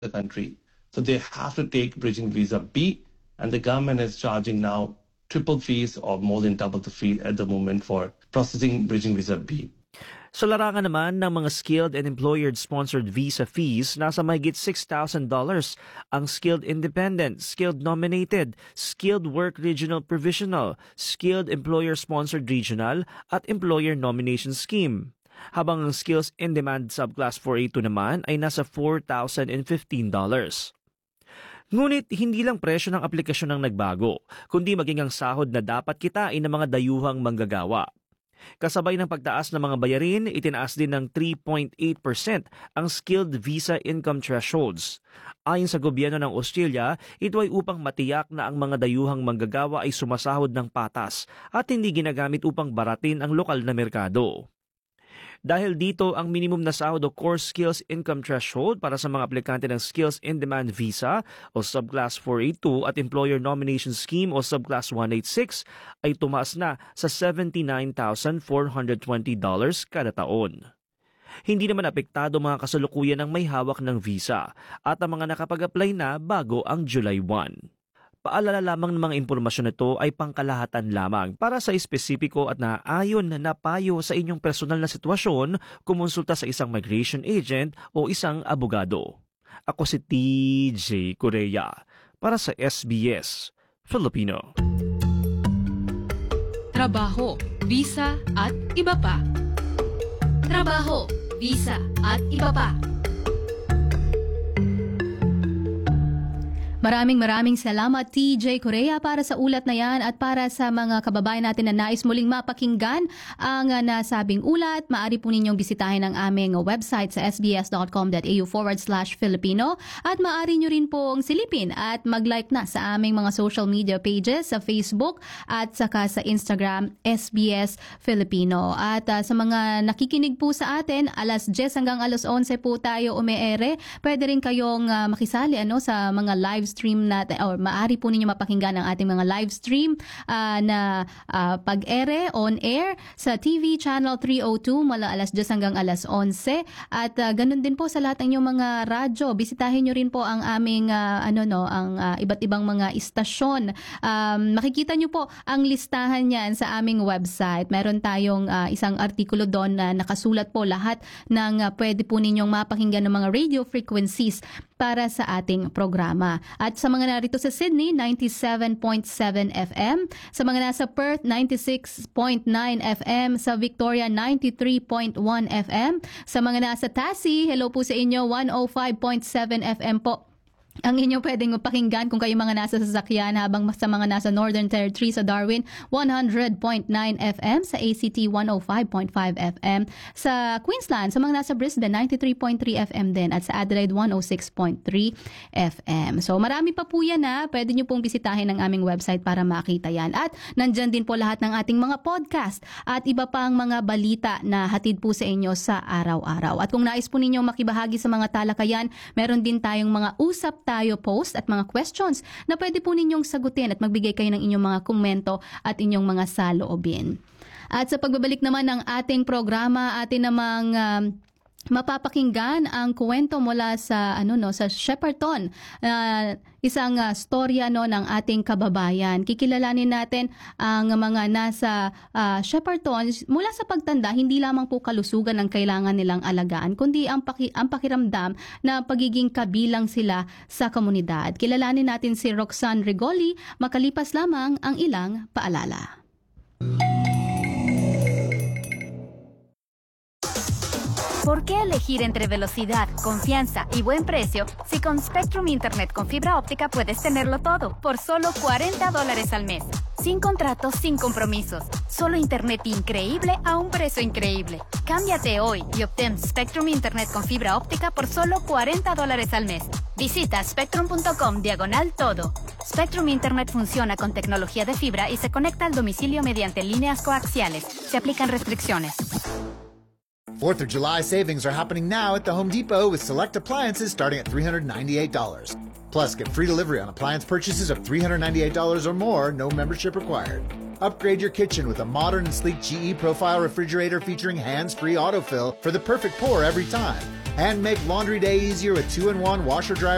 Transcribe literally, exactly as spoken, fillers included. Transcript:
the country. So they have to take bridging visa B, and the government is charging now triple fees or more than double the fee at the moment for processing bridging visa B. Sa larangan naman ng mga skilled and employer-sponsored visa fees, nasa mahigit six thousand dollars ang skilled independent, skilled nominated, skilled work regional provisional, skilled employer-sponsored regional at employer nomination scheme. Habang ang skills in-demand subclass four eighty-two naman ay nasa four thousand fifteen dollars. Ngunit hindi lang presyo ng aplikasyon ang nagbago, kundi maging ang sahod na dapat kitain ng mga dayuhang manggagawa. Kasabay ng pagtaas ng mga bayarin, itinaas din ng three point eight percent ang skilled visa income thresholds. Ayon sa gobyerno ng Australia, ito ay upang matiyak na ang mga dayuhang manggagawa ay sumasahod ng patas at hindi ginagamit upang baratin ang lokal na merkado. Dahil dito, ang minimum na sahod o core skills income threshold para sa mga aplikante ng Skills in-Demand Visa o Subclass four eighty-two at Employer Nomination Scheme o Subclass one eighty-six ay tumaas na sa seventy-nine thousand four hundred twenty dollars kada taon. Hindi naman apektado mga kasalukuyan ng may hawak ng visa at ang mga nakapag-apply na bago ang July first. Paalala lamang ng mga impormasyon nito ay pangkalahatan lamang para sa espesipiko at naaayon na payo sa inyong personal na sitwasyon, kumonsulta sa isang migration agent o isang abogado. Ako si T J Korea para sa S B S Filipino. Trabaho, visa at iba pa. Trabaho, visa at iba pa. Maraming maraming salamat T J Korea para sa ulat na yan at para sa mga kababayan natin na nais muling mapakinggan ang uh, nasabing ulat. Maaari po ninyong bisitahin ang aming website sa sbs.com.au forward slash Filipino at maaari nyo rin pong silipin at mag-like na sa aming mga social media pages sa Facebook at saka sa Instagram S B S Filipino. At uh, sa mga nakikinig po sa atin, alas diyes hanggang alas onse po tayo umeere. Pwede rin kayong uh, makisali ano, sa mga live stream natin or maaari po ninyo mapakinggan ang ating mga live stream uh, na uh, pag-ere on air sa T V channel three oh two mula alas diyes hanggang alas onse at uh, ganun din po sa lahat ng inyong mga radyo. Bisitahin nyo rin po ang aming uh, ano no ang uh, iba't ibang mga istasyon. Um, makikita nyo po ang listahan niyan sa aming website. Meron tayong uh, isang artikulo doon na nakasulat po lahat ng uh, pwede po ninyong mapakinggan ng mga radio frequencies para sa ating programa. At sa mga narito sa Sydney, ninety-seven point seven F M. Sa mga nasa Perth, ninety-six point nine F M. Sa Victoria, ninety-three point one F M. Sa mga nasa Tassie, hello po sa inyo, one oh five point seven F M po. Ang inyo pwedeng mapakinggan kung kayo mga nasa sasakyan, habang sa mga nasa Northern Territory sa Darwin, one hundred point nine F M, sa A C T one oh five point five F M, sa Queensland, sa mga nasa Brisbane ninety-three point three F M din, at sa Adelaide one oh six point three F M. So marami pa po yan ha, pwede nyo pong bisitahin ang aming website para makita yan. At nandyan din po lahat ng ating mga podcast at iba pang mga balita na hatid po sa inyo sa araw-araw. At kung nais po ninyo makibahagi sa mga talakayan, meron din tayong mga usap tayo post at mga questions na pwede po ninyong sagutin at magbigay kayo ng inyong mga komento at inyong mga saloobin. At sa pagbabalik naman ng ating programa, atin namang um, mapapakinggan ang kwento mula sa ano no sa Shepparton, uh, isang uh, storya no ng ating kababayan. Kikilalanin natin ang mga nasa uh, Shepparton mula sa pagtanda. Hindi lamang po kalusugan ang kailangan nilang alagaan, kundi ang, paki, ang pakiramdam na pagiging kabilang sila sa komunidad. Kilalanin natin si Roxanne Rigoli makalipas lamang ang ilang paalala. ¿Por qué elegir entre velocidad, confianza y buen precio si con Spectrum Internet con fibra óptica puedes tenerlo todo por solo cuarenta dólares al mes? Sin contratos, sin compromisos. Solo Internet increíble a un precio increíble. Cámbiate hoy y obtén Spectrum Internet con fibra óptica por solo cuarenta dólares al mes. Visita spectrum.com diagonal todo. Spectrum Internet funciona con tecnología de fibra y se conecta al domicilio mediante líneas coaxiales. Se aplican restricciones. fourth of July savings are happening now at the Home Depot with select appliances starting at three hundred ninety-eight dollars. Plus, get free delivery on appliance purchases of three hundred ninety-eight dollars or more, no membership required. Upgrade your kitchen with a modern and sleek G E Profile refrigerator featuring hands-free autofill for the perfect pour every time. And make laundry day easier with two in one washer dryer